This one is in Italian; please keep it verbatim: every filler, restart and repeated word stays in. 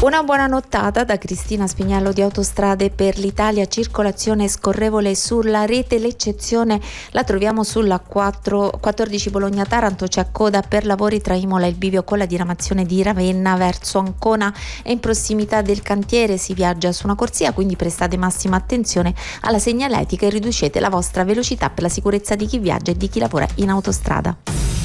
Una buona nottata da Cristina Spiniello di Autostrade per l'Italia. Circolazione scorrevole sulla rete, l'eccezione la troviamo sulla quattro, quattordici Bologna-Taranto, c'è coda per lavori tra Imola e il bivio con la diramazione di Ravenna verso Ancona e in prossimità del cantiere si viaggia su una corsia, quindi prestate massima attenzione alla segnaletica e riducete la vostra velocità per la sicurezza di chi viaggia e di chi lavora in autostrada.